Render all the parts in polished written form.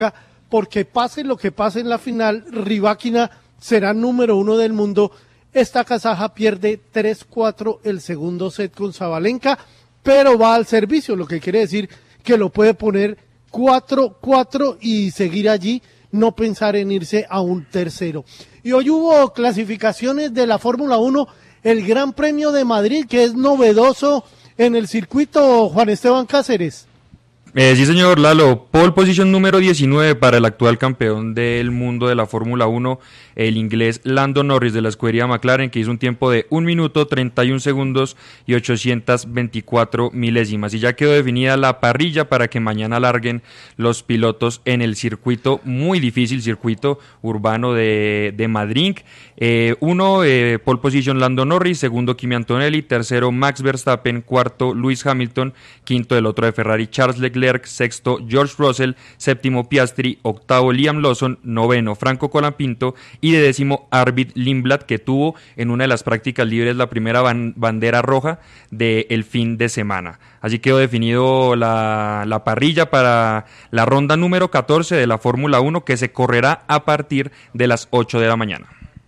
porque pase lo que pase en la final, Rybakina será número 1 del mundo. Esta kazaja pierde 3-4 el segundo set con Sabalenka, pero va al servicio, lo que quiere decir que lo puede poner 4-4 y seguir allí, no pensar en irse a un tercero. Y hoy hubo clasificaciones de la Fórmula 1, el Gran Premio de Madrid, que es novedoso en el circuito, Juan Esteban Cáceres. Sí, señor Lalo, pole position número 19 para el actual campeón del mundo de la Fórmula 1, el inglés Lando Norris de la escudería McLaren, que hizo un tiempo de 1 minuto 31 segundos y 824 milésimas. Y ya quedó definida la parrilla para que mañana larguen los pilotos en el circuito, muy difícil circuito urbano de Madrid. Pole position Lando Norris, segundo Kimi Antonelli, tercero Max Verstappen, cuarto Lewis Hamilton, quinto el otro de Ferrari Charles Leclerc, sexto George Russell, séptimo Piastri, octavo Liam Lawson, noveno Franco Colapinto y de décimo Arvid Lindblad, que tuvo en una de las prácticas libres la primera bandera roja del fin de semana. Así quedó definido la parrilla para la ronda número 14 de la Fórmula 1, que se correrá a partir de las 8 de la mañana.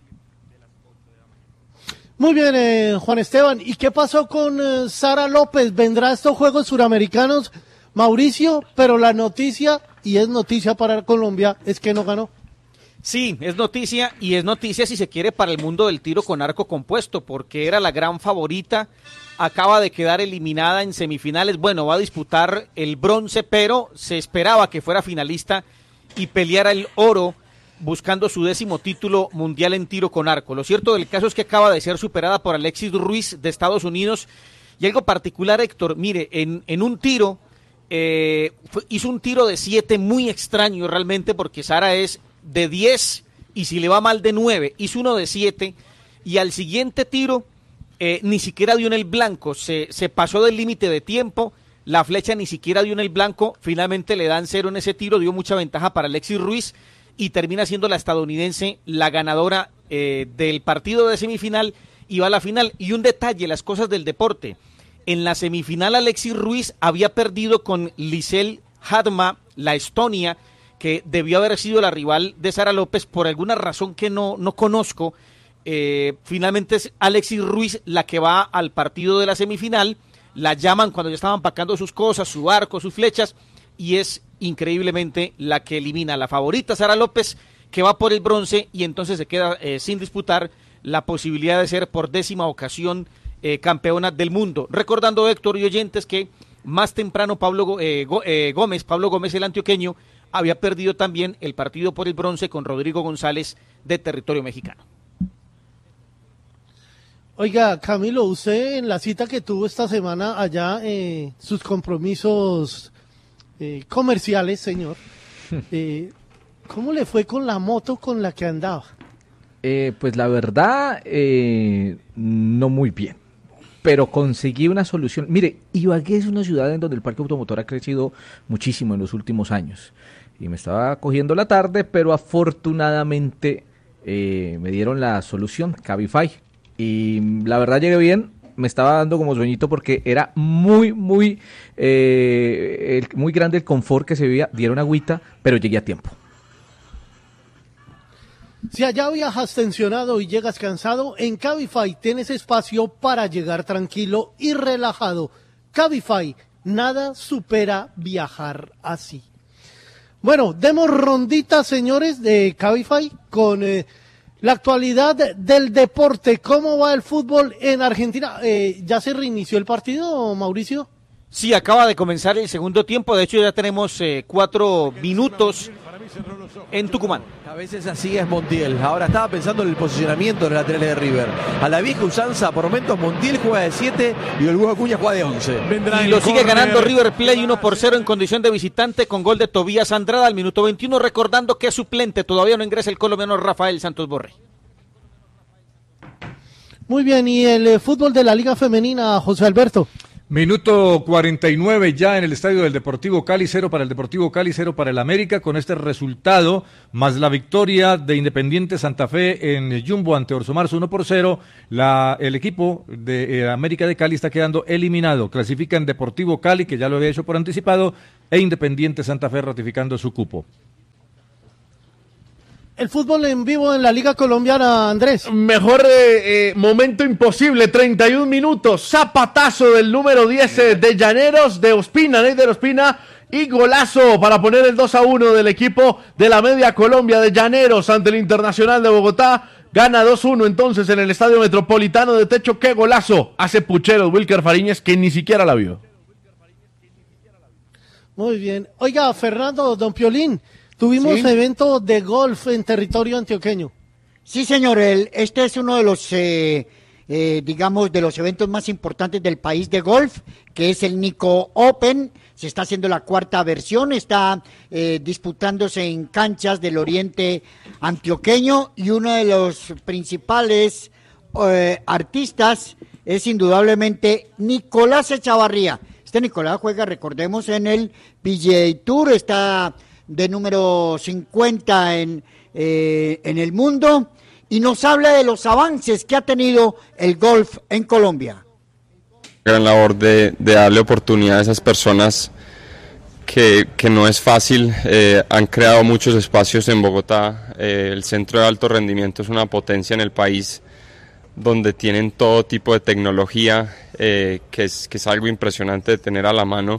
Muy bien, Juan Esteban. ¿Y qué pasó con Sara López? ¿Vendrá a estos Juegos Suramericanos, Mauricio? Pero la noticia, y es noticia para Colombia, es que no ganó. Sí, es noticia, y es noticia si se quiere para el mundo del tiro con arco compuesto, porque era la gran favorita, acaba de quedar eliminada en semifinales. Bueno, va a disputar el bronce, pero se esperaba que fuera finalista y peleara el oro, buscando su 10º título mundial en tiro con arco. Lo cierto del caso es que acaba de ser superada por Alexis Ruiz de Estados Unidos, y algo particular, Héctor, mire, en un tiro, hizo un tiro de 7 muy extraño realmente, porque Sara es de 10 y si le va mal de 9, hizo uno de 7 y al siguiente tiro ni siquiera dio en el blanco, se pasó del límite de tiempo, la flecha ni siquiera dio en el blanco, finalmente le dan 0 en ese tiro, dio mucha ventaja para Alexis Ruiz y termina siendo la estadounidense la ganadora del partido de semifinal y va a la final. Y un detalle, las cosas del deporte, en la semifinal Alexis Ruiz había perdido con Lisel Hadma, la Estonia, que debió haber sido la rival de Sara López por alguna razón que no conozco. Finalmente es Alexis Ruiz la que va al partido de la semifinal, la llaman cuando ya estaban empacando sus cosas, su arco, sus flechas, y es increíblemente la que elimina a la favorita Sara López, que va por el bronce y entonces se queda sin disputar la posibilidad de ser por 10ª ocasión campeona del mundo. Recordando, Héctor y oyentes, que más temprano Pablo Gómez, el antioqueño, había perdido también el partido por el bronce con Rodrigo González de territorio mexicano. Oiga, Camilo, usted en la cita que tuvo esta semana allá, sus compromisos comerciales, señor, ¿cómo le fue con la moto con la que andaba? Pues la verdad, no muy bien, pero conseguí una solución. Mire, Ibagué es una ciudad en donde el parque automotor ha crecido muchísimo en los últimos años, y me estaba cogiendo la tarde, pero afortunadamente me dieron la solución, Cabify, y la verdad llegué bien. Me estaba dando como sueñito porque era muy grande el confort que se veía. Dieron agüita, pero llegué a tiempo. Si allá viajas tensionado y llegas cansado, en Cabify tienes espacio para llegar tranquilo y relajado. Cabify, nada supera viajar así. Bueno, demos rondita, señores, de Cabify con la actualidad del deporte. ¿Cómo va el fútbol en Argentina? ¿Ya se reinició el partido, Mauricio? Sí, acaba de comenzar el segundo tiempo. De hecho, ya tenemos 4 minutos en Tucumán. A veces así es Montiel. Ahora estaba pensando en el posicionamiento de los laterales de River. A la vieja usanza, por momentos Montiel juega de 7 y el Hugo Acuña juega de 11. Y lo sigue ganando River Plate 1-0 en condición de visitante con gol de Tobías Andrada al minuto 21, recordando que es suplente. Todavía no ingresa el colombiano Rafael Santos Borré. Muy bien, y el fútbol de la Liga Femenina, José Alberto. Minuto 49 ya en el estadio del Deportivo Cali, 0 para el Deportivo Cali, 0 para el América. Con este resultado, más la victoria de Independiente Santa Fe en Jumbo ante Orso Marzo 1-0, el equipo de América de Cali está quedando eliminado. Clasifica en Deportivo Cali, que ya lo había hecho por anticipado, e Independiente Santa Fe ratificando su cupo. El fútbol en vivo en la Liga Colombiana, Andrés. Mejor momento imposible, 31 minutos, zapatazo del número 10 de Llaneros, de Ospina, Neider Ospina, y golazo para poner el 2-1 del equipo de la Media Colombia de Llaneros ante el Internacional de Bogotá. Gana 2-1 entonces en el Estadio Metropolitano de Techo. ¡Qué golazo hace Pucheros Wilker Fariñez, que ni siquiera la vio! Muy bien. Oiga, Fernando, don Piolín, tuvimos evento de golf en territorio antioqueño. Sí, señor, este es uno de los, digamos, de los eventos más importantes del país de golf, que es el Nico Open. Se está haciendo la cuarta versión, está disputándose en canchas del oriente antioqueño, y uno de los principales artistas es indudablemente Nicolás Echavarría. Este Nicolás juega, recordemos, en el PGA Tour, está de número 50 en el mundo, y nos habla de los avances que ha tenido el golf en Colombia. Gran labor de darle oportunidad a esas personas que no es fácil. Han creado muchos espacios en Bogotá. El centro de alto rendimiento es una potencia en el país, donde tienen todo tipo de tecnología, que es algo impresionante de tener a la mano,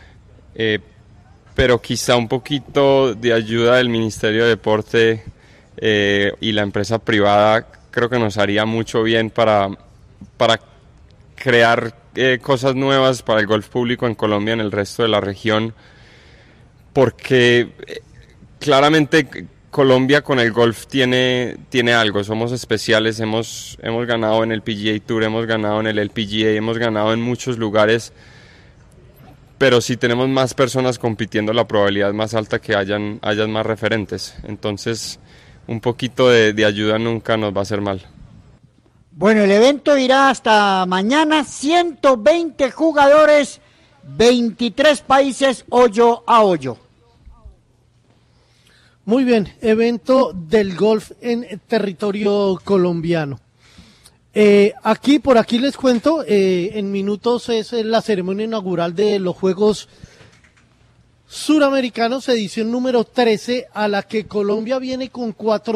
pero quizá un poquito de ayuda del Ministerio de Deporte y la empresa privada creo que nos haría mucho bien para crear cosas nuevas para el golf público en Colombia, en el resto de la región, porque claramente Colombia con el golf tiene algo, somos especiales, hemos ganado en el PGA Tour, hemos ganado en el LPGA, hemos ganado en muchos lugares, pero si tenemos más personas compitiendo, la probabilidad es más alta que hayan más referentes. Entonces, un poquito de ayuda nunca nos va a hacer mal. Bueno, el evento irá hasta mañana, 120 jugadores, 23 países, hoyo a hoyo. Muy bien, evento del golf en territorio colombiano. Por aquí les cuento, en minutos es la ceremonia inaugural de los Juegos Suramericanos, edición número 13, a la que Colombia viene con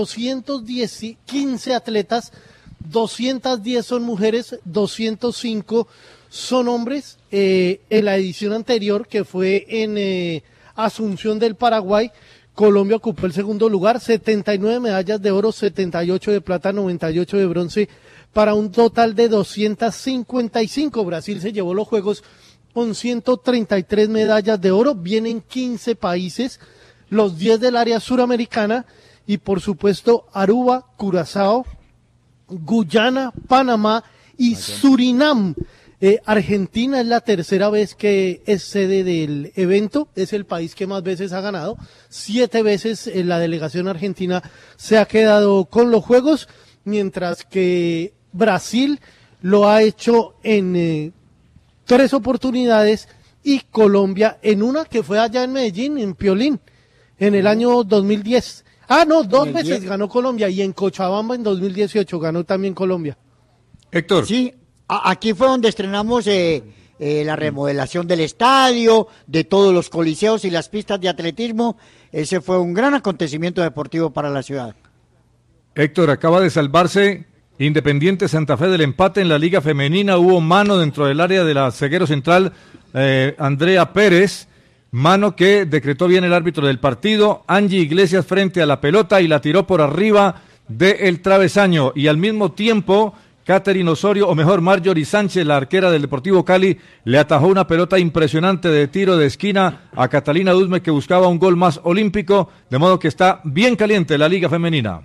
415 atletas, 210 son mujeres, 205 son hombres. En la edición anterior, que fue en Asunción del Paraguay, Colombia ocupó el segundo lugar, 79 medallas de oro, 78 de plata, 98 de bronce, para un total de 255. Brasil se llevó los Juegos con 133 medallas de oro, vienen 15 países, los 10 del área suramericana, y por supuesto Aruba, Curazao, Guyana, Panamá y Surinam. Argentina es la tercera vez que es sede del evento, es el país que más veces ha ganado, 7 veces la delegación argentina se ha quedado con los Juegos, mientras que Brasil lo ha hecho en 3 oportunidades, y Colombia en una, que fue allá en Medellín, en Piolín, en el año 2010. Dos veces ganó Colombia, y en Cochabamba en 2018 ganó también Colombia. Héctor. Sí, aquí fue donde estrenamos la remodelación del estadio, de todos los coliseos y las pistas de atletismo. Ese fue un gran acontecimiento deportivo para la ciudad. Héctor, acaba de salvarse Independiente Santa Fe del empate en la Liga Femenina. Hubo mano dentro del área de la zaguero central, Andrea Pérez, mano que decretó bien el árbitro del partido. Angie Iglesias frente a la pelota y la tiró por arriba del travesaño, y al mismo tiempo Catherine Osorio, o mejor Marjorie Sánchez, la arquera del Deportivo Cali, le atajó una pelota impresionante de tiro de esquina a Catalina Duzme, que buscaba un gol más olímpico, de modo que está bien caliente la Liga Femenina.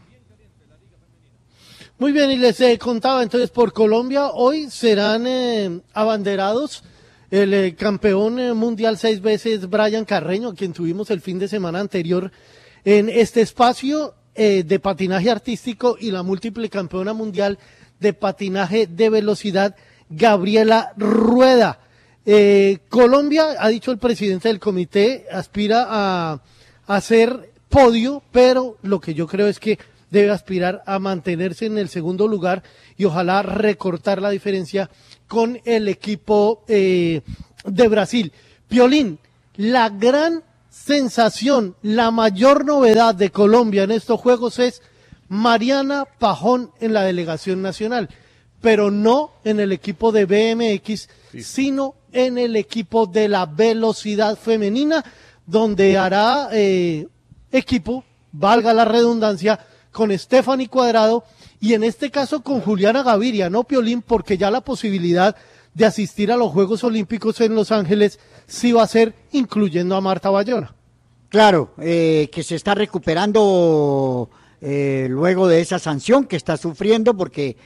Muy bien, y les contaba entonces, por Colombia hoy serán abanderados el campeón mundial 6 veces Brian Carreño, a quien tuvimos el fin de semana anterior en este espacio de patinaje artístico, y la múltiple campeona mundial de patinaje de velocidad, Gabriela Rueda. Colombia, ha dicho el presidente del comité, aspira a hacer podio, pero lo que yo creo es que debe aspirar a mantenerse en el segundo lugar y ojalá recortar la diferencia con el equipo de Brasil. Piolín, la gran sensación, la mayor novedad de Colombia en estos Juegos es Mariana Pajón en la delegación nacional, pero no en el equipo de BMX, sino en el equipo de la velocidad femenina, donde hará equipo, valga la redundancia, con Stephanie Cuadrado y en este caso con Juliana Gaviria, no Piolín, porque ya la posibilidad de asistir a los Juegos Olímpicos en Los Ángeles sí va a ser incluyendo a Marta Bayona. Claro, que se está recuperando luego de esa sanción que está sufriendo porque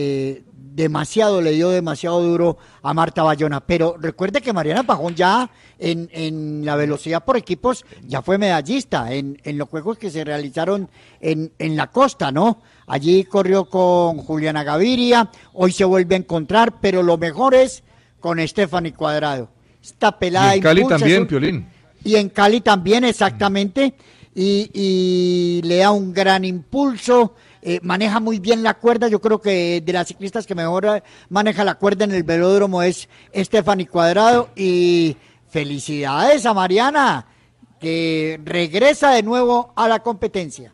le dio demasiado duro a Marta Bayona. Pero recuerde que Mariana Pajón ya en la velocidad por equipos ya fue medallista en los juegos que se realizaron en la costa, ¿no? Allí corrió con Juliana Gaviria, hoy se vuelve a encontrar, pero lo mejor es con Stephanie Cuadrado. Esta pelada y en Cali impulsa también, Piolín. Y en Cali también, exactamente, y le da un gran impulso, maneja muy bien la cuerda. Yo creo que de las ciclistas que mejor maneja la cuerda en el velódromo es Stephanie Cuadrado, y felicidades a Mariana, que regresa de nuevo a la competencia.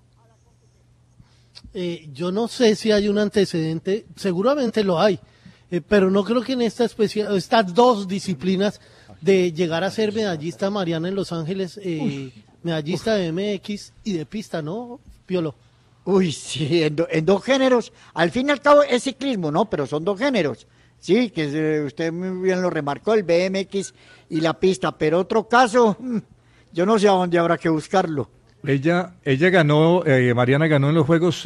Yo no sé si hay un antecedente, seguramente lo hay, pero no creo que en estas dos disciplinas de llegar a ser medallista Mariana en Los Ángeles, medallista de MX y de pista, ¿no, Piolo? Uy, sí, en dos géneros, al fin y al cabo es ciclismo, ¿no? Pero son dos géneros, sí, que usted muy bien lo remarcó, el BMX y la pista, pero otro caso, yo no sé a dónde habrá que buscarlo. Ella ganó, Mariana ganó en los Juegos,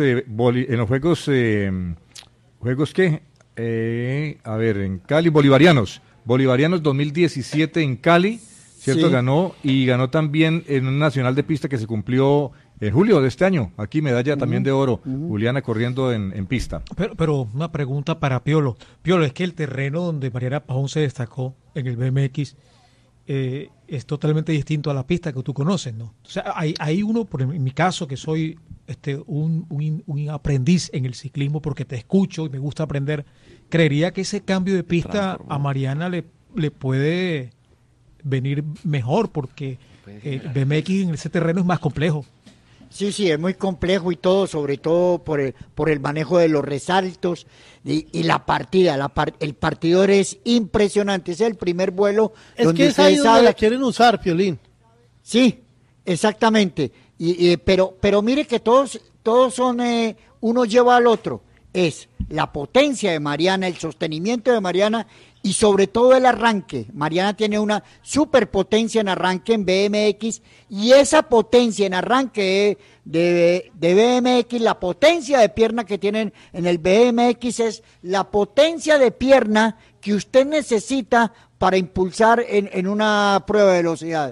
¿Juegos qué? En Cali, Bolivarianos 2017 en Cali, ¿cierto? Sí. Ganó también en un nacional de pista que se cumplió en julio de este año, aquí medalla también de oro, Juliana corriendo en pista. Pero una pregunta para Piolo. Piolo, es que el terreno donde Mariana Pajón se destacó en el BMX es totalmente distinto a la pista que tú conoces, ¿no? O sea, hay uno, en mi caso, que soy un aprendiz en el ciclismo porque te escucho y me gusta aprender, creería que ese cambio de pista a Mariana le puede venir mejor porque el BMX en ese terreno es más complejo. Sí, es muy complejo y todo, sobre todo por el manejo de los resaltos y la partida. El partidor es impresionante, es el primer vuelo. Es donde que es ahí donde la quieren usar, Piolín. Sí, exactamente. Pero mire que todos son, uno lleva al otro. Es la potencia de Mariana, el sostenimiento de Mariana y sobre todo el arranque. Mariana tiene una superpotencia en arranque en BMX y esa potencia en arranque de BMX, la potencia de pierna que tienen en el BMX es la potencia de pierna que usted necesita para impulsar en una prueba de velocidad.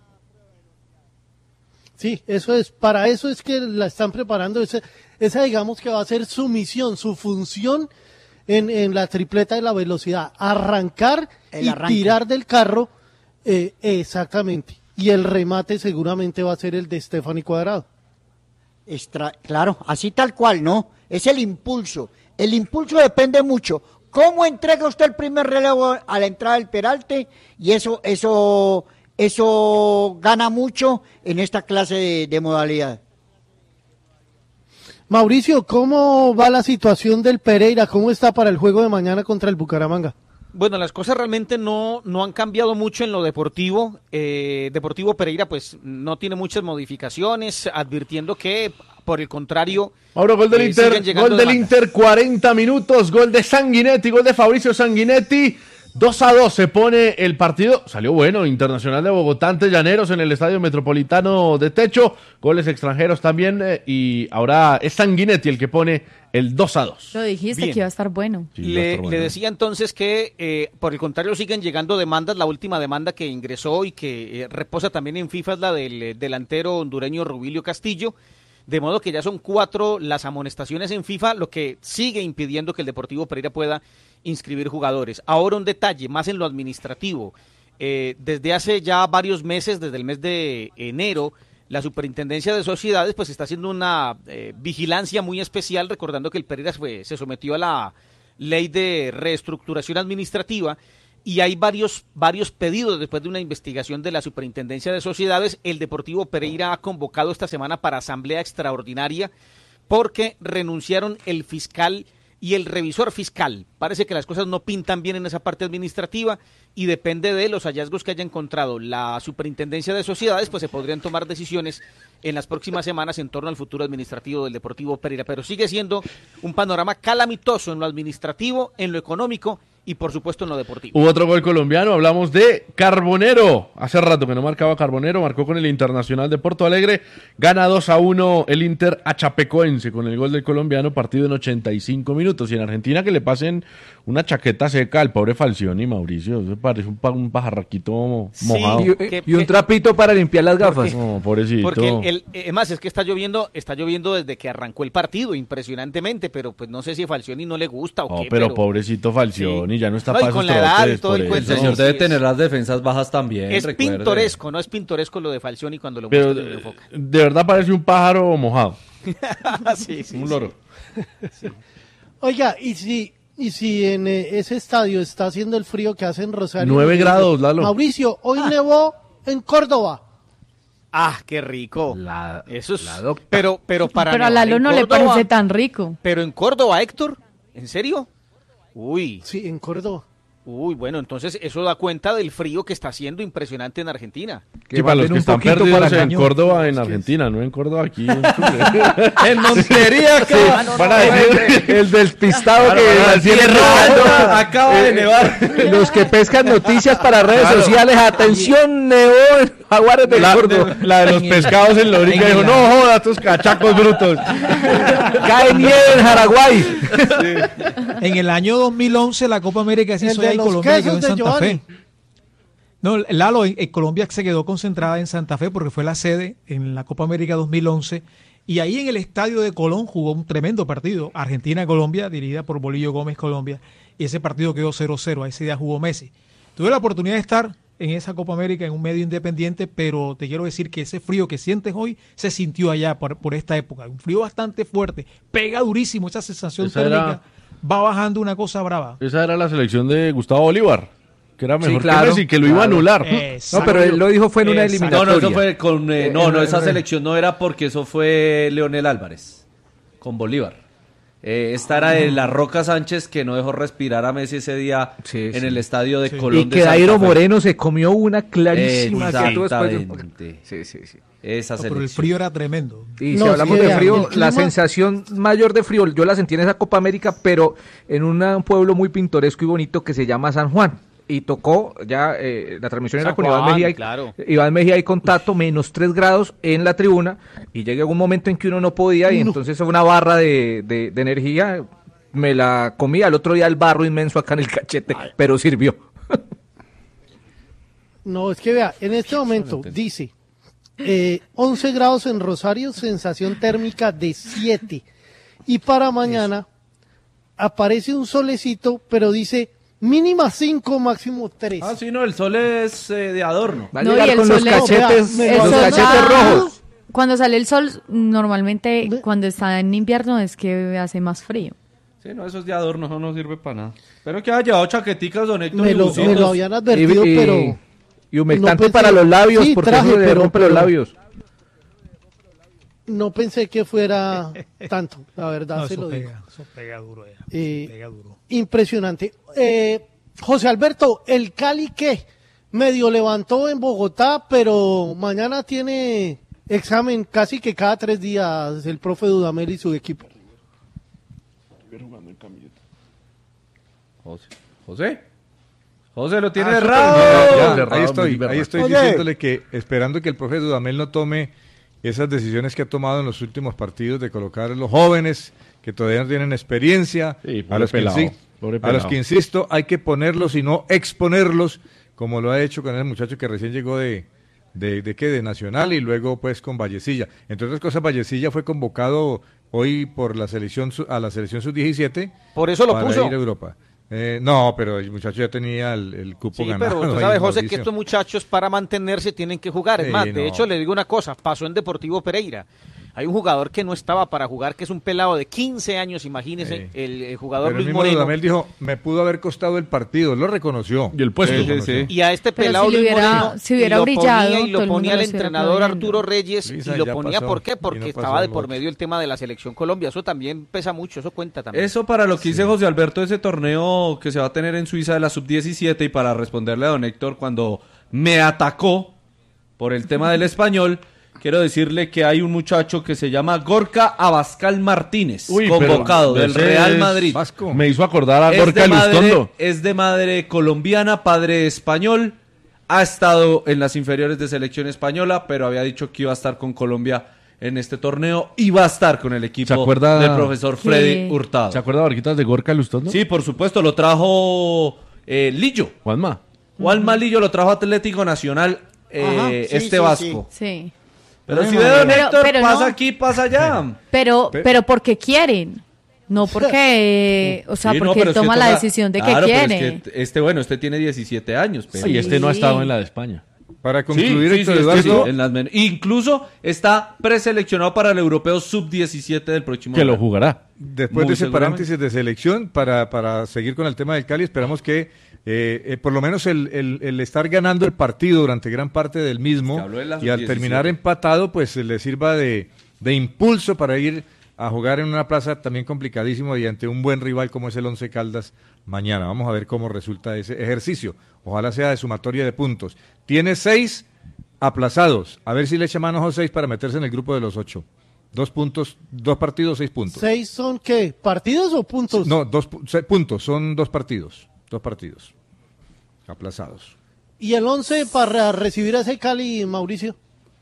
Sí, eso es, para eso es que la están preparando, esa digamos que va a ser su misión, su función en la tripleta de la velocidad, arrancar y tirar del carro, exactamente, y el remate seguramente va a ser el de Stephanie Cuadrado. Claro, así tal cual, ¿no? Es el impulso depende mucho, cómo entrega usted el primer relevo a la entrada del peralte, y eso gana mucho en esta clase de modalidad. Mauricio, ¿cómo va la situación del Pereira? ¿Cómo está para el juego de mañana contra el Bucaramanga? Bueno, las cosas realmente no han cambiado mucho en lo deportivo. Deportivo Pereira pues no tiene muchas modificaciones, advirtiendo que por el contrario... Mauro, gol del Inter, 40 minutos, gol de Sanguinetti, gol de Fabricio Sanguinetti. 2-2 se pone el partido. Salió bueno, Internacional de Bogotá ante Llaneros en el Estadio Metropolitano de Techo. Goles extranjeros también. Y ahora es Sanguinetti el que pone el 2-2. Lo dijiste. Bien. Que iba a estar bueno. Sí, le decía entonces que por el contrario siguen llegando demandas. La última demanda que ingresó y que reposa también en FIFA es la del delantero hondureño Rubilio Castillo. De modo que ya son 4 las amonestaciones en FIFA, lo que sigue impidiendo que el Deportivo Pereira pueda inscribir jugadores. Ahora un detalle más en lo administrativo. Desde hace ya varios meses, desde el mes de enero, la Superintendencia de Sociedades pues está haciendo una vigilancia muy especial, recordando que el Pereira se sometió a la ley de reestructuración administrativa, y hay varios pedidos después de una investigación de la Superintendencia de Sociedades. El Deportivo Pereira ha convocado esta semana para asamblea extraordinaria porque renunciaron el fiscal y el revisor fiscal. Parece que las cosas no pintan bien en esa parte administrativa y depende de los hallazgos que haya encontrado la Superintendencia de Sociedades, pues se podrían tomar decisiones en las próximas semanas en torno al futuro administrativo del Deportivo Pereira. Pero sigue siendo un panorama calamitoso en lo administrativo, en lo económico y por supuesto en lo deportivo. Hubo otro gol colombiano, hablamos de Carbonero. Hace rato que no marcaba Carbonero, marcó con el Internacional de Porto Alegre. Gana 2-1 el Inter a Chapecoense con el gol del colombiano, partido en 85 minutos. Y en Argentina que le pasen una chaqueta seca al pobre Falcioni, Mauricio. Eso parece un pajarraquito mojado. Y un trapito para limpiar las gafas. No, pobrecito. Porque además es que está lloviendo desde que arrancó el partido, impresionantemente, pero pues no sé si a Falcioni no le gusta o qué. Pero pobrecito Falcioni, ya no está para con la edad y todo el cuento. El señor debe tener las defensas bajas también. Es recuerde. pintoresco, no es pintoresco lo de Falcioni cuando lo pero muestra y lo enfoca. De verdad parece un pájaro mojado. Sí, un loro. Sí. Oiga, y si en ese estadio está haciendo el frío que hace en Rosario. 9 grados, Lalo. Mauricio, hoy nevó en Córdoba. Ah, qué rico. Eso es. Pero a Lalo no le parece tan rico. Pero en Córdoba, Héctor, ¿en serio? Uy. Sí, en Córdoba. Uy, bueno, entonces eso da cuenta del frío que está haciendo impresionante en Argentina. Sí, para los que están perdidos en Córdoba, en Argentina, no en Córdoba, aquí. En Montería, sí, para decir el despistado que acaba de nevar. Los que pescan noticias para redes sociales, atención, nevó en Jaguares de Córdoba. La de los pescados en Lorica, dijo, no joda, estos cachacos brutos. Cae nieve en Paraguay. Sí. En el año 2011 la Copa América se hizo allá en Colombia y quedó en Santa Fe. No, Lalo, en Colombia se quedó concentrada en Santa Fe porque fue la sede en la Copa América 2011 y ahí en el estadio de Colón jugó un tremendo partido, Argentina-Colombia, dirigida por Bolillo Gómez Colombia, y ese partido quedó 0-0, ese día jugó Messi. Tuve la oportunidad de estar en esa Copa América en un medio independiente, pero te quiero decir que ese frío que sientes hoy se sintió allá por esta época, un frío bastante fuerte, pega durísimo, esa sensación térmica va bajando una cosa brava. Esa era la selección de Gustavo Bolívar, que era mejor claro, que Messi, que lo iba a anular. No, pero él lo dijo fue en una eliminatoria. No, eso fue con... esa selección no era porque eso fue Leonel Álvarez, con Bolívar. Esta era de La Roca Sánchez, que no dejó respirar a Messi ese día en el estadio de Colón. Y que Dairo Moreno se comió una clarísima. Exactamente. Sí. Esa pero el frío era tremendo. Y si hablamos de frío, la sensación mayor de frío, yo la sentí en esa Copa América, pero en un pueblo muy pintoresco y bonito que se llama San Juan. Y tocó, ya la transmisión era con Iván Mejía, claro. Iván Mejía y contacto, menos 3 grados en la tribuna, y llega un momento en que uno no podía, y entonces una barra de energía, me la comía, al otro día el barro inmenso acá en el cachete, pero sirvió. No, es que vea, en este momento dice 11 grados en Rosario, sensación térmica de 7, y para mañana aparece un solecito, pero dice mínima 5, máximo 3. Ah, sí, no, el sol es de adorno. Va a llegar con los cachetes, rojos. Cuando sale el sol, normalmente cuando está en invierno es que hace más frío. Sí, no, eso es de adorno, eso no sirve para nada. Pero que haya llevado chaqueticas, don Héctor. Me lo habían advertido, pero... Y humectante para los labios, sí, porque eso le rompe los labios. No pensé que fuera tanto, la verdad, se lo digo. Eso pega duro ya. Pega duro. Impresionante. José Alberto, el Cali que medio levantó en Bogotá, pero mañana tiene examen casi que cada 3 días el profe Dudamel y su equipo. José lo tiene errado. Ahí estoy diciéndole que esperando que el profe Dudamel no tome esas decisiones que ha tomado en los últimos partidos de colocar a los jóvenes que todavía no tienen experiencia, a los que insisto, hay que ponerlos y no exponerlos, como lo ha hecho con el muchacho que recién llegó de Nacional y luego pues con Vallecilla. Entre otras cosas, Vallecilla fue convocado hoy por la selección a la selección sub-17. Por eso lo para puso. Ir a Europa. No, pero el muchacho ya tenía el cupo ganado. Pero tú sabes, José, que estos muchachos para mantenerse tienen que jugar. Es más, de hecho, le digo una cosa, pasó en Deportivo Pereira. Hay un jugador que no estaba para jugar, que es un pelado de 15 años, imagínese, el jugador Pero Luis el mismo Moreno. Dudamel dijo, me pudo haber costado el partido, lo reconoció. Y el puesto. Y a este Pero pelado si le Luis hubiera- Moreno si hubiera lo brillado, ponía y todo lo el mundo ponía el lo estuviera entrenador aplaudiendo. Arturo Reyes Luisa, y lo ya ponía, pasó, ¿por qué? y Porque no pasó estaba de lo por otro. medio el tema de la selección Colombia, eso también pesa mucho, eso cuenta también. Eso para lo que dice José Alberto, ese torneo que se va a tener en Suiza de la Sub-17, y para responderle a don Héctor cuando me atacó por el tema del español, quiero decirle que hay un muchacho que se llama Gorka Abascal Martínez, convocado del ese Real es Madrid. Vasco. Me hizo acordar a Es Gorka de madre- Lustondo. Es de madre colombiana, padre español, ha estado en las inferiores de selección española, pero había dicho que iba a estar con Colombia en este torneo y va a estar con el equipo ¿Se acuerda del profesor Freddy Hurtado. ¿Se acuerda, Barquitas, de Gorka Lustondo? Sí, por supuesto, lo trajo Lillo. Juanma. Juanma Lillo lo trajo Atlético Nacional, Vasco. Sí. Pero si ve don Héctor, pero pasa no. aquí, pasa allá. Pero porque quieren. No porque, o sea, Sí, no, porque pero él es que toma la toca- decisión de Claro, que pero quiere. es que este tiene 17 años. Pero... Y este no ha estado en la de España. Para concluir, Sí, Héctor sí, Eduardo, en las incluso está preseleccionado para el Europeo Sub-17 del próximo Que lo año. jugará. después Muy de ese seguramente. paréntesis de selección, para seguir con el tema del Cali, esperamos que por lo menos el estar ganando el partido durante gran parte del mismo Es que habló de la y al sub-17. terminar empatado, pues le sirva de impulso para ir a jugar en una plaza también complicadísima y ante un buen rival como es el Once Caldas mañana. Vamos a ver cómo resulta ese ejercicio. Ojalá sea de sumatoria de puntos. Tiene 6 aplazados. A ver si le echa mano a los 6 para meterse en el grupo de los 8. 2 puntos, 2 partidos, 6 puntos. ¿6 son qué? ¿Partidos o puntos? No, 6 puntos, son 2 partidos. 2 partidos aplazados. ¿Y el 11 para recibir a ese Cali, Mauricio?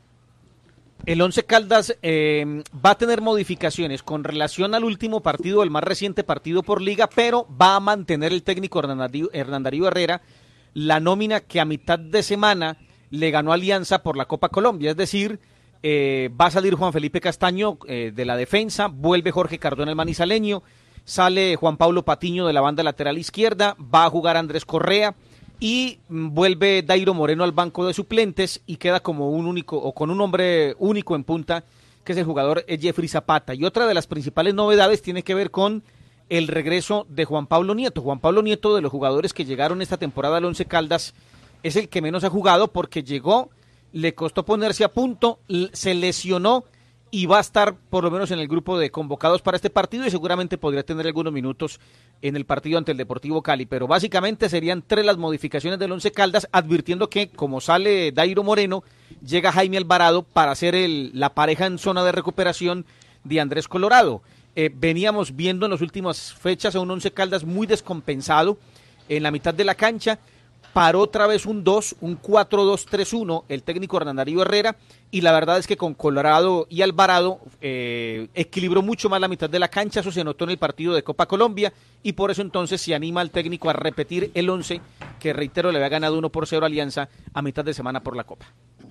El Once Caldas va a tener modificaciones con relación al último partido, el más reciente partido por liga, pero va a mantener el técnico Hernán Darío Herrera la nómina que a mitad de semana le ganó Alianza por la Copa Colombia, es decir, va a salir Juan Felipe Castaño de la defensa, vuelve Jorge Cardona el manizaleño, sale Juan Pablo Patiño de la banda lateral izquierda, va a jugar Andrés Correa y vuelve Dairo Moreno al banco de suplentes y queda como un único o con un hombre único en punta, que es el jugador Jeffrey Zapata. Y otra de las principales novedades tiene que ver con el regreso de Juan Pablo Nieto. Juan Pablo Nieto, de los jugadores que llegaron esta temporada al Once Caldas, es el que menos ha jugado porque llegó, le costó ponerse a punto, se lesionó y va a estar por lo menos en el grupo de convocados para este partido y seguramente podría tener algunos minutos en el partido ante el Deportivo Cali, pero básicamente serían 3 las modificaciones del Once Caldas, advirtiendo que como sale Dairo Moreno, llega Jaime Alvarado para ser la pareja en zona de recuperación de Andrés Colorado. Veníamos viendo en las últimas fechas a un Once Caldas muy descompensado en la mitad de la cancha, paró otra vez un 4-2-3-1 el técnico Hernán Darío Herrera, y la verdad es que con Colorado y Alvarado equilibró mucho más la mitad de la cancha. Eso se notó en el partido de Copa Colombia y por eso entonces se anima al técnico a repetir el 11 que, reitero, le había ganado 1-0 a Alianza a mitad de semana por la Copa.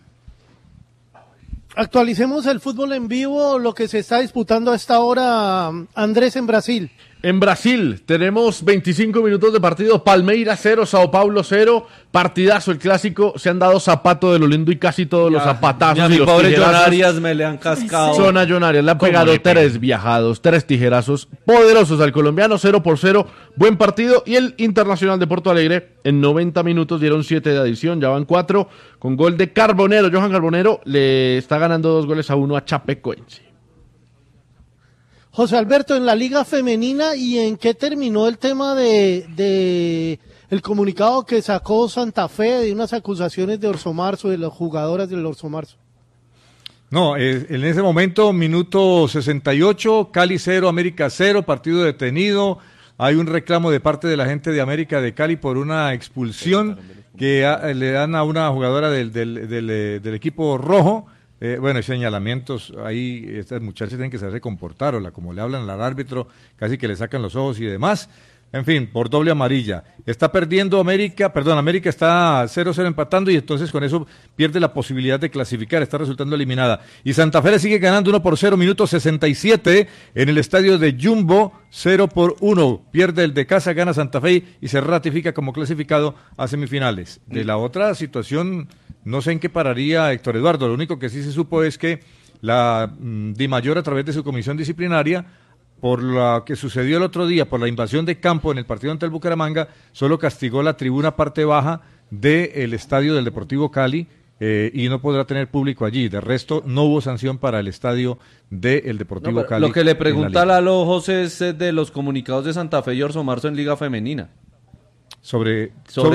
Actualicemos el fútbol en vivo, lo que se está disputando a esta hora, Andrés, en Brasil. En Brasil tenemos 25 minutos de partido, Palmeiras 0, Sao Paulo 0, partidazo el clásico, se han dado zapato de lo lindo y casi todos los zapatazos Y a y mi los pobre John tijerazos. Arias me le han cascado. Son a John Arias, le han pegado 3 viajados, 3 tijerazos poderosos al colombiano, 0-0, buen partido, y el Internacional de Porto Alegre en 90 minutos dieron 7 de adición, ya van 4, con gol de Carbonero. Johan Carbonero le está ganando 2-1 a Chapecoense. José Alberto, en la Liga Femenina, ¿y en qué terminó el tema de el comunicado que sacó Santa Fe de unas acusaciones de Orso Marzo, de las jugadoras del Orso Marzo? No, en ese momento, minuto 68, Cali 0, América 0, partido detenido. Hay un reclamo de parte de la gente de América de Cali por una expulsión que le dan a una jugadora del equipo rojo. Bueno, señalamientos, ahí estas muchachas tienen que saberse comportar, como le hablan al árbitro, casi que le sacan los ojos y demás. En fin, por doble amarilla. Está perdiendo América está 0-0 empatando y entonces con eso pierde la posibilidad de clasificar, está resultando eliminada. Y Santa Fe le sigue ganando 1-0, minuto 67 en el estadio de Jumbo, 0-1. Pierde el de casa, gana Santa Fe y se ratifica como clasificado a semifinales. De la otra situación, no sé en qué pararía Héctor Eduardo, lo único que sí se supo es que la DIMAYOR a través de su comisión disciplinaria, por lo que sucedió el otro día, por la invasión de campo en el partido ante el Bucaramanga, solo castigó la tribuna parte baja del estadio del Deportivo Cali, y no podrá tener público allí. De resto, no hubo sanción para el estadio del Deportivo Cali. Lo que le pregunta Lalo José es de los comunicados de Santa Fe y Orso Marzo en Liga Femenina. Sobre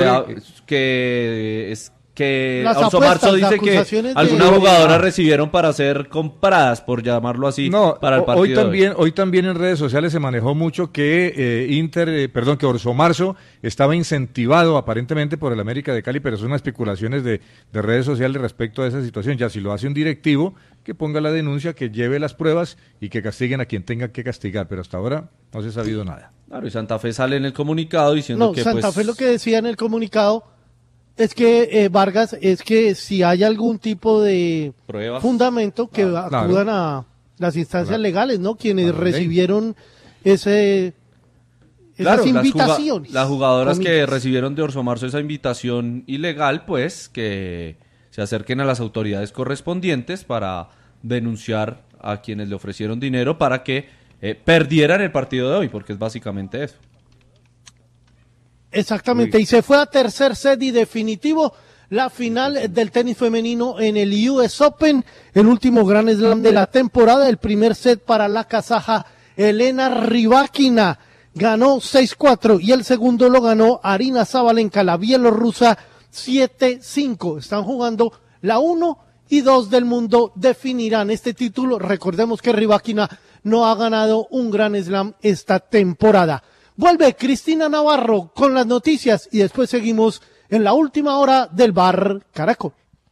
que Las Orso apuestas, Marzo dice que algunas jugadoras recibieron para ser compradas, por llamarlo así, para el partido. Hoy también en redes sociales se manejó mucho que que Orso Marzo estaba incentivado aparentemente por el América de Cali, pero son unas especulaciones de redes sociales respecto a esa situación. Ya si lo hace un directivo, que ponga la denuncia, que lleve las pruebas y que castiguen a quien tenga que castigar, pero hasta ahora no se ha sabido nada. Claro, y Santa Fe sale en el comunicado diciendo que Santa Fe lo que decía en el comunicado es que, Vargas, es que si hay algún tipo de pruebas, fundamento, que acudan a las instancias legales, ¿no? Quienes recibieron esas invitaciones. Las jugadoras que recibieron de Orso Marzo esa invitación ilegal, pues, que se acerquen a las autoridades correspondientes para denunciar a quienes le ofrecieron dinero para que perdieran el partido de hoy, porque es básicamente eso. Exactamente, y se fue a tercer set y definitivo la final del tenis femenino en el US Open, el último Grand Slam de la temporada. El primer set para la kazaja Elena Rybakina, ganó 6-4, y el segundo lo ganó Aryna Sabalenka, la bielorrusa, 7-5. Están jugando la 1 y 2 del mundo, definirán este título. Recordemos que Rybakina no ha ganado un Grand Slam esta temporada. Vuelve Cristina Navarro con las noticias y después seguimos en la última hora del Bar Caracol.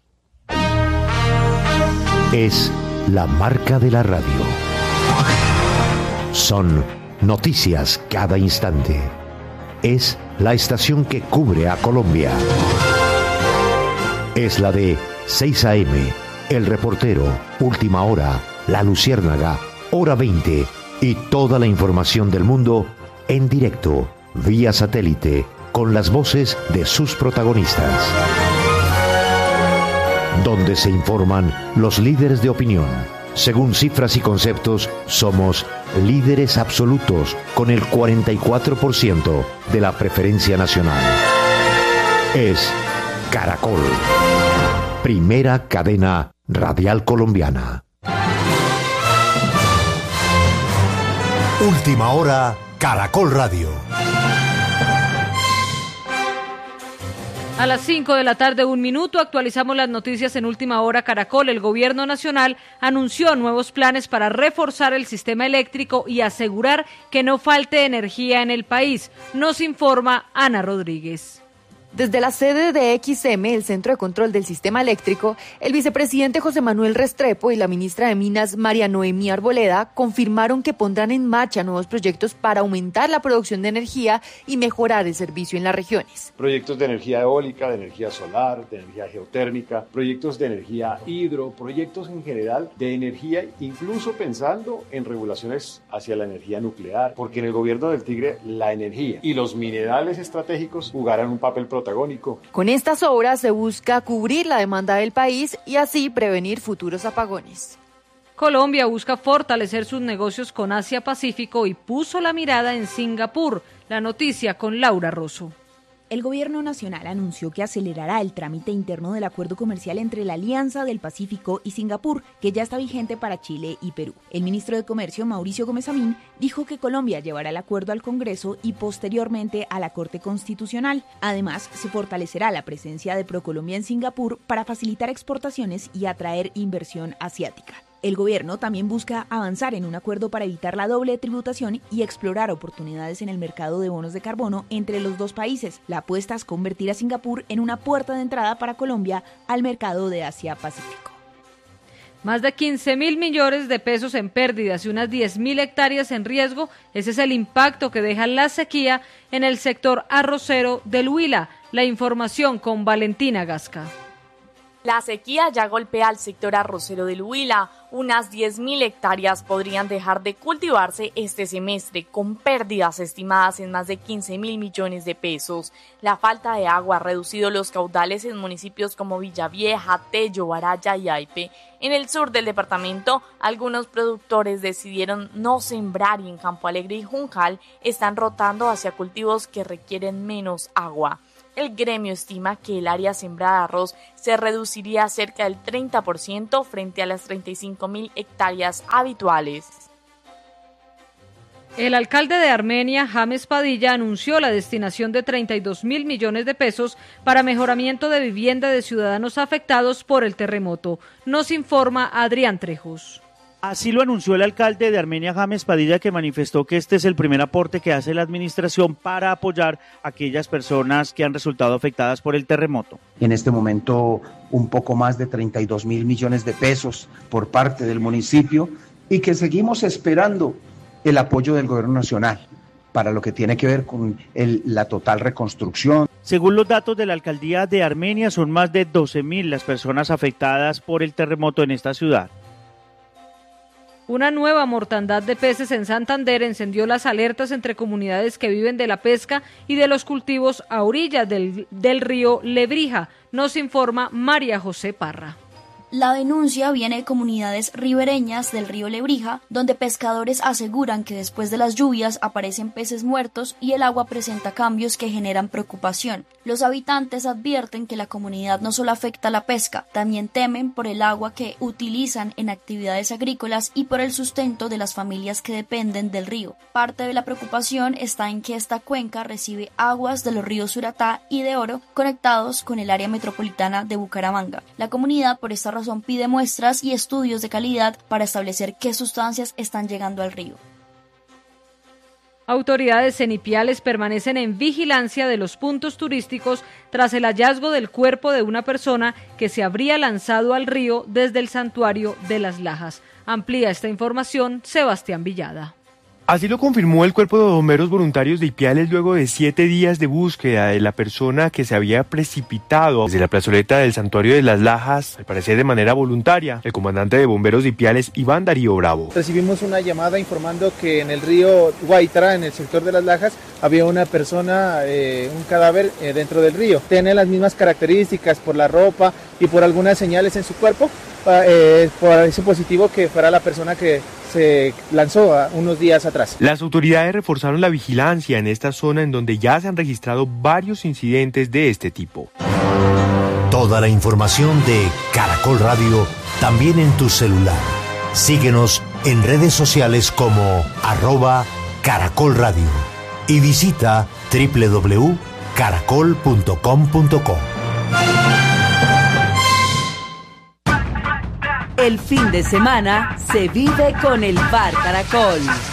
Es la marca de la radio. Son noticias cada instante. Es la estación que cubre a Colombia. Es la de 6 AM, El Reportero, Última Hora, La Luciérnaga, Hora 20 y toda la información del mundo en directo, vía satélite, con las voces de sus protagonistas. Donde se informan los líderes de opinión. Según cifras y conceptos, somos líderes absolutos con el 44% de la preferencia nacional. Es Caracol, primera cadena radial colombiana. Última hora, Caracol Radio. A las 5 de la tarde, 1 minuto, actualizamos las noticias en Última Hora Caracol. El Gobierno Nacional anunció nuevos planes para reforzar el sistema eléctrico y asegurar que no falte energía en el país. Nos informa Ana Rodríguez. Desde la sede de XM, el Centro de Control del Sistema Eléctrico, el vicepresidente José Manuel Restrepo y la ministra de Minas, María Noemí Arboleda, confirmaron que pondrán en marcha nuevos proyectos para aumentar la producción de energía y mejorar el servicio en las regiones. Proyectos de energía eólica, de energía solar, de energía geotérmica, proyectos de energía hidro, proyectos en general de energía, incluso pensando en regulaciones hacia la energía nuclear, porque en el gobierno del Tigre la energía y los minerales estratégicos jugarán un papel protagónico. Con estas obras se busca cubrir la demanda del país y así prevenir futuros apagones. Colombia busca fortalecer sus negocios con Asia-Pacífico y puso la mirada en Singapur. La noticia con Laura Rosso. El Gobierno Nacional anunció que acelerará el trámite interno del acuerdo comercial entre la Alianza del Pacífico y Singapur, que ya está vigente para Chile y Perú. El ministro de Comercio, Mauricio Gómez Amín, dijo que Colombia llevará el acuerdo al Congreso y posteriormente a la Corte Constitucional. Además, se fortalecerá la presencia de ProColombia en Singapur para facilitar exportaciones y atraer inversión asiática. El gobierno también busca avanzar en un acuerdo para evitar la doble tributación y explorar oportunidades en el mercado de bonos de carbono entre los dos países. La apuesta es convertir a Singapur en una puerta de entrada para Colombia al mercado de Asia-Pacífico. Más de 15.000 millones de pesos en pérdidas y unas 10.000 hectáreas en riesgo. Ese es el impacto que deja la sequía en el sector arrocero del Huila. La información con Valentina Gasca. La sequía ya golpea al sector arrocero del Huila. Unas 10.000 hectáreas podrían dejar de cultivarse este semestre, con pérdidas estimadas en más de 15.000 millones de pesos. La falta de agua ha reducido los caudales en municipios como Villavieja, Tello, Baraya y Aipe. En el sur del departamento, algunos productores decidieron no sembrar y en Campo Alegre y Juncal están rotando hacia cultivos que requieren menos agua. El gremio estima que el área sembrada de arroz se reduciría a cerca del 30% frente a las 35.000 hectáreas habituales. El alcalde de Armenia, James Padilla, anunció la destinación de 32.000 millones de pesos para mejoramiento de vivienda de ciudadanos afectados por el terremoto. Nos informa Adrián Trejos. Así lo anunció el alcalde de Armenia, James Padilla, que manifestó que este es el primer aporte que hace la administración para apoyar a aquellas personas que han resultado afectadas por el terremoto. En este momento, un poco más de 32.000 millones de pesos por parte del municipio y que seguimos esperando el apoyo del gobierno nacional para lo que tiene que ver con la total reconstrucción. Según los datos de la alcaldía de Armenia, son más de 12.000 las personas afectadas por el terremoto en esta ciudad. Una nueva mortandad de peces en Santander encendió las alertas entre comunidades que viven de la pesca y de los cultivos a orillas del río Lebrija. Nos informa María José Parra. La denuncia viene de comunidades ribereñas del río Lebrija, donde pescadores aseguran que después de las lluvias aparecen peces muertos y el agua presenta cambios que generan preocupación. Los habitantes advierten que la comunidad no solo afecta la pesca, también temen por el agua que utilizan en actividades agrícolas y por el sustento de las familias que dependen del río. Parte de la preocupación está en que esta cuenca recibe aguas de los ríos Suratá y de Oro, conectados con el área metropolitana de Bucaramanga. La comunidad, por esta razón, pide muestras y estudios de calidad para establecer qué sustancias están llegando al río. Autoridades cenipiales permanecen en vigilancia de los puntos turísticos tras el hallazgo del cuerpo de una persona que se habría lanzado al río desde el santuario de las Lajas. Amplía esta información Sebastián Villada. Así lo confirmó el Cuerpo de Bomberos Voluntarios de Ipiales luego de 7 días de búsqueda de la persona que se había precipitado desde la plazoleta del Santuario de las Lajas, al parecer de manera voluntaria. El comandante de Bomberos de Ipiales, Iván Darío Bravo. Recibimos una llamada informando que en el río Guaitra, en el sector de las Lajas, había una persona, un cadáver dentro del río. Tiene las mismas características por la ropa y por algunas señales en su cuerpo. Parece positivo que fuera la persona que se lanzó unos días atrás. Las autoridades reforzaron la vigilancia en esta zona en donde ya se han registrado varios incidentes de este tipo. Toda la información de Caracol Radio también en tu celular. Síguenos en redes sociales como @Caracol Radio y visita www.caracol.com.co. El fin de semana se vive con el Bar Caracol.